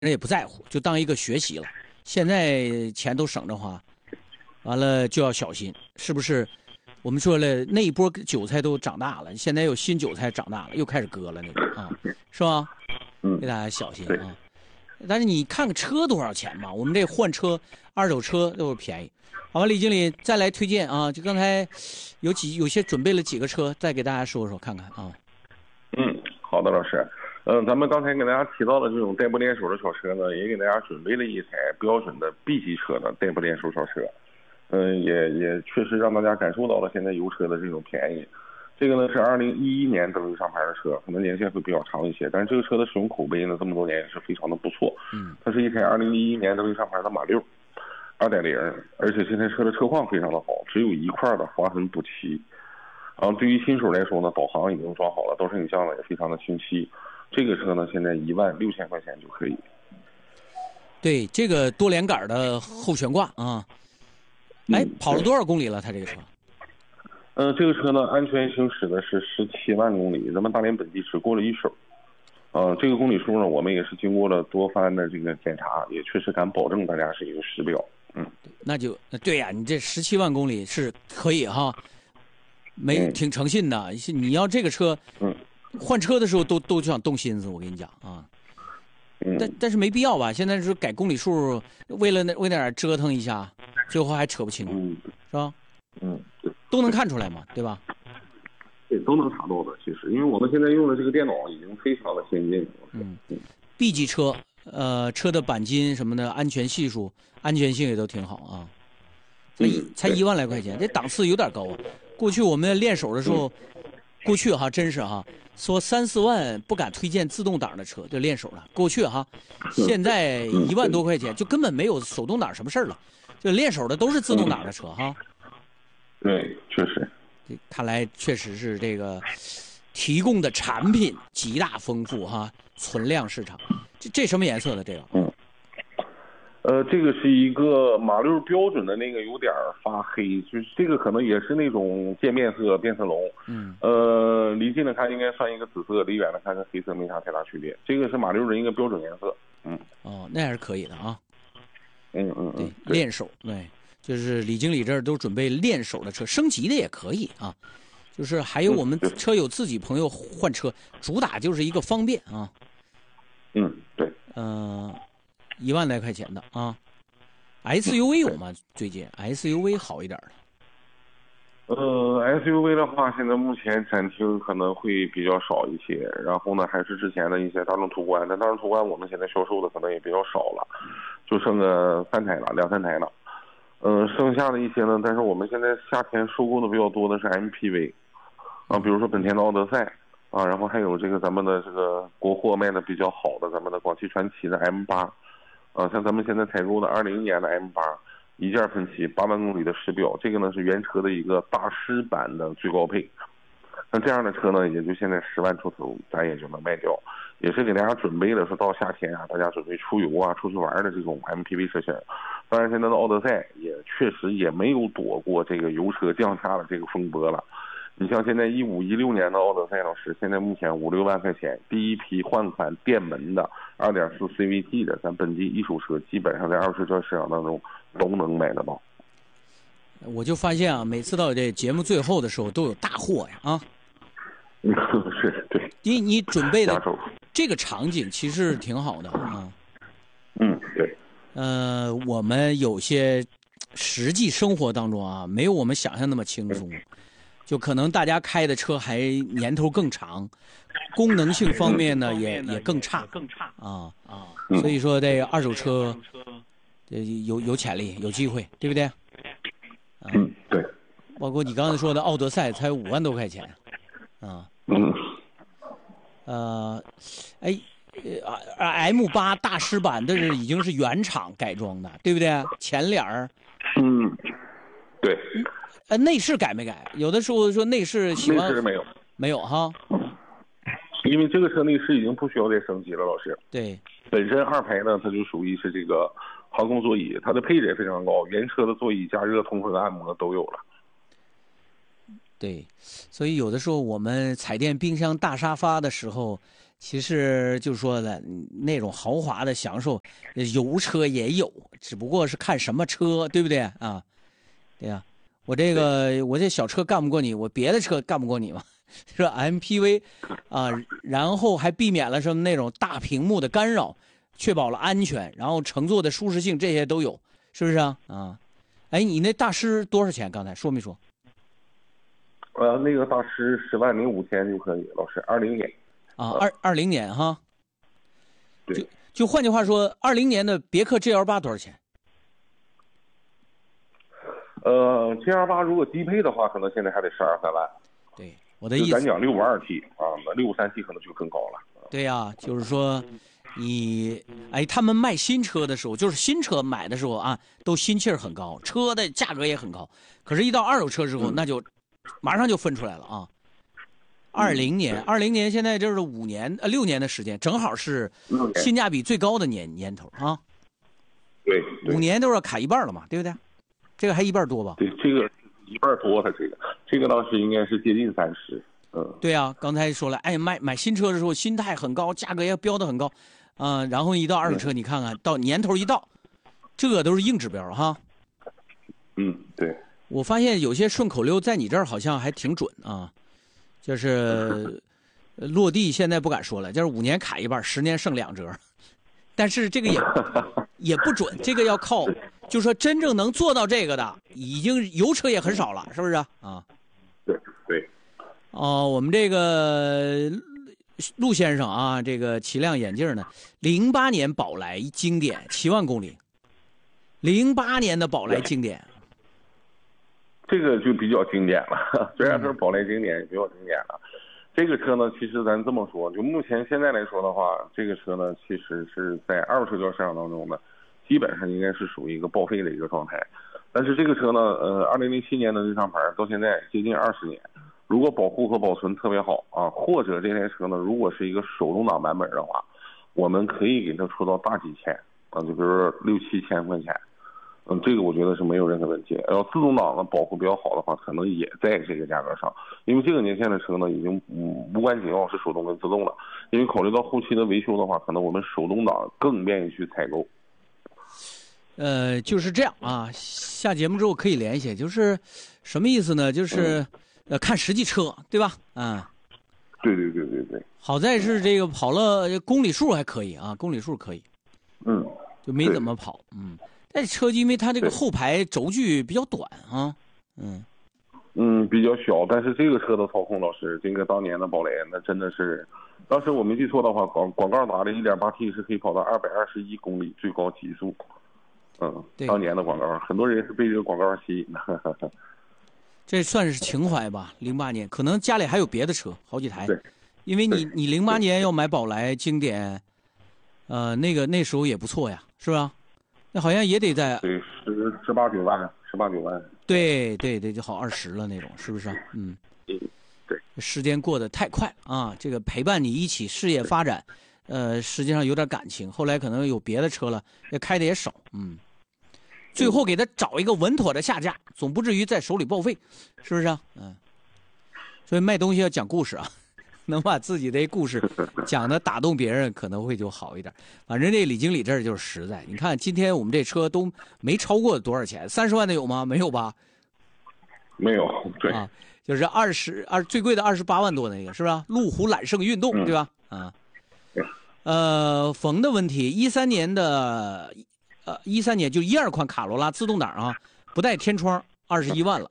人也不在乎，就当一个学习了。现在钱都省着花，完了就要小心，是不是？我们说了，那一波韭菜都长大了，现在有新韭菜长大了，又开始割了那个啊，是吧？给大家小心啊。但是你看看车多少钱嘛？我们这换车、二手车都是便宜。好吧，李经理再来推荐啊！就刚才有些准备了几个车，再给大家说说看看啊。 好的，老师。咱们刚才给大家提到的这种带不练手的小车呢，也给大家准备了一台标准的 B 级车的带不练手小车。也确实让大家感受到了现在油车的这种便宜。这个呢是2011年登记上牌的车，可能年限会比较长一些，但是这个车的使用口碑呢，这么多年也是非常的不错。它是一台2011年登记上牌的马六，2.0，而且这台车的车况非常的好，只有一块的划痕不齐。对于新手来说呢，导航已经装好了，倒车影像呢也非常的清晰。这个车呢现在16000块钱就可以。 对，这个多连杆的后悬挂啊。跑了多少公里了？它这个车？ 这个车呢，安全行驶的是17万公里，咱们大连本地只过了一手。这个公里数呢，我们也是经过了多番的这个检查，也确实敢保证大家是一个实标。 那对呀，你这17万公里是可以哈，挺诚信的。你要这个车，换车的时候都想动心思，我跟你讲啊。但是没必要吧？现在是改公里数，为了那点折腾一下，最后还扯不清，是吧？都能看出来嘛，对吧？ 对，都能查到的。其实，因为我们现在用的这个电脑已经非常的先进了。 B 级车，车的钣金什么的，安全系数、安全性也都挺好啊。才1万来块钱，这档次有点高啊。过去我们练手的时候，过去哈真是哈，说3、4万不敢推荐自动挡的车，就练手了。过去哈，现在1万多块钱就根本没有手动挡什么事了，就练手的都是自动挡的车哈。 对，确实。 看来确实是这个提供的产品极大丰富哈，存量市场。这什么颜色的这个？ 这个是一个马六标准的那个有点发黑，就是这个可能也是那种渐变色变色龙。离近的看应该算一个紫色，离远的看跟黑色没啥太大区别。这个是马六的一个标准颜色。 那还是可以的啊。 对， 练手，对，就是李经理这儿都准备练手的车，升级的也可以啊。就是还有我们车友自己朋友换车，主打就是一个方便啊。 对。 1万来块钱的啊。SUV 有吗？最近 SUV 好一点的。 SUV 的话，现在目前展厅可能会比较少一些，然后呢，还是之前的一些大众途观，但大众途观我们现在销售的可能也比较少了，就剩个2、3台了。剩下的一些呢，但是我们现在夏天收购的比较多的是 MPV，比如说本田的奥德赛然后还有这个咱们的这个国货卖的比较好的咱们的广汽传祺的 M8，像咱们现在采购的20年的 M8。1件分期8万公里的实标，这个呢是原车的一个大师版的最高配。那这样的车呢，也就现在10万出头，咱也就能卖掉。也是给大家准备了，说到夏天大家准备出游出去玩的这种 MPV 车型。当然，现在的奥德赛也确实也没有躲过这个油车降价的这个风波了。你像现在15、16年的奥德赛老师，现在目前5、6万块钱，第一批换款电门的2.4 CVT 的，咱本地一手车基本上在二手车市场当中都能买得到。 我就发现每次到这节目最后的时候都有大货呀是，对。 你准备的这个场景其实挺好的对。 我们有些实际生活当中没有我们想象那么轻松。就可能大家开的车还年头更长，功能性方面呢也更差所以说这个二手车有潜力有机会，对不对？ 对。 包括你刚才说的奥德赛才5万多块钱M8 大师版这是已经是原厂改装的，对不对？前脸对。 内饰改没改？有的时候说内饰喜欢， 内饰没有哈， 因为这个车内饰已经不需要再升级了，老师。 对， 本身2排呢，它就属于是这个航空座椅，它的配置也非常高，原车的座椅加热、通风、按摩都有了。 对，所以有的时候我们彩电、冰箱、大沙发的时候， 其实就说的那种豪华的享受，油车也有，只不过是看什么车，对不对啊？对呀、我这小车干不过你，我别的车干不过你嘛，是吧 ？MPV 啊，然后还避免了什么那种大屏幕的干扰，确保了安全，然后乘坐的舒适性这些都有，是不是啊？啊，哎，你那大师多少钱？刚才说没说？ 那个大师10.05万就可以，老师，20年。 啊，20年哈。 对。 就换句话说，20年的别克 GL8多少钱 ？GL8如果低配的话，可能现在还得12、13万。 对，我的意思。 咱讲62T 啊，那63T 可能就更高了。 对呀，就是说，他们卖新车的时候，就是新车买的时候啊，都心气儿很高，车的价格也很高。可是，一到二手车之后，那就马上就分出来了啊。20年现在就是6年的时间，正好是性价比最高的年头啊。 对 ，5年都要砍一半了嘛，对不对？这个还一半多吧？ 对，这个一半多了，这个当时应该是接近30。 对啊，刚才说了，哎，买新车的时候心态很高，价格也标得很高，然后一到二手车，你看看到年头一到，这都是硬指标哈。 对。 我发现有些顺口溜在你这儿好像还挺准啊。就是落地现在不敢说了，就是5年砍一半，10年剩2折，但是这个也不准，这个要靠，就说真正能做到这个的，已经油车也很少了，是不是啊？ 对。 我们这个陆先生啊，这个齐亮眼镜呢，08年宝来经典7万公里，08年的宝来经典。 这个就比较经典了，虽然是宝来经典，比较经典了。这个车呢，其实咱这么说，就目前现在来说的话，这个车呢，其实是在二手车市场当中呢，基本上应该是属于一个报废的一个状态。但是这个车呢，2007年的这张牌到现在接近20年，如果保护和保存特别好啊，或者这台车呢，如果是一个手动挡版本的话，我们可以给它出到大几千啊，就比如说6、7千块钱。这个我觉得是没有任何问题。要自动挡的保护比较好的话，可能也在这个价格上。因为这个年限的车呢，已经无关紧要是手动跟自动了。因为考虑到后期的维修的话，可能我们手动挡更愿意去采购。 就是这样啊。下节目之后可以联系，就是什么意思呢？就是看实际车，对吧？ 对。 好在是这个跑了公里数还可以啊，公里数可以。就没怎么跑。但车因为它这个后排轴距比较短啊， 比较小，但是这个车的操控，老师，这个当年的宝来那真的是，当时我没记错的话，广告打的 1.8T 是可以跑到221公里最高极速。当年的广告，很多人是被这个广告吸引的。 这算是情怀吧。08年可能家里还有别的车，好几台。 对， 因为你08年要买宝来经典，那时候也不错呀，是吧？那好像也得在对18、9万，18、9万。 对，就好20了那种，是不是？ 对。 时间过得太快啊！这个陪伴你一起事业发展，实际上有点感情。后来可能有别的车了，也开的也少，最后给他找一个稳妥的下架，总不至于在手里报废，是不是啊？所以卖东西要讲故事啊。能把自己的故事讲的打动别人，可能会就好一点。反正这李经理这儿就是实在。你看今天我们这车都没超过多少钱，30万的有吗？没有吧？ 没有。对啊，就是最贵的28万多的那个，是吧？路虎揽胜运动，对吧？冯的问题，13年的13年就12款卡罗拉自动挡啊，不带天窗，21万了。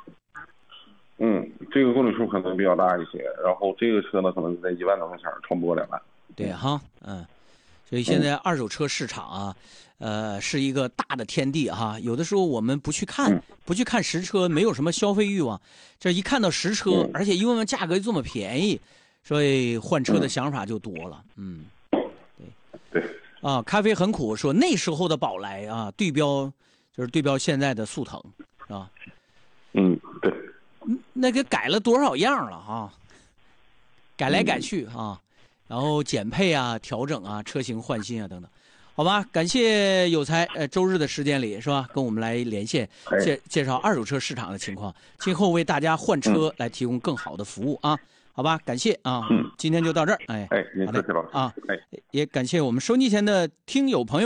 这个公里数可能比较大一些，然后这个车呢可能是在1万多块钱，超不过2万。 对哈，所以现在二手车市场啊，是一个大的天地哈。有的时候我们不去看实车，没有什么消费欲望，这一看到实车，而且因为价格这么便宜，所以换车的想法就多了。 对。 咖啡很苦说那时候的宝来啊，对标现在的速腾，是吧？ 对。 那个改了多少样了哈，改来改去啊，然后减配啊、调整啊、车型换新啊等等，好吧？感谢有才，周日的时间里是吧，跟我们来连线介绍二手车市场的情况，今后为大家换车来提供更好的服务啊。 好吧，感谢啊，今天就到这儿，哎， 您客气了啊， 哎， 也感谢我们收机前的听友朋友。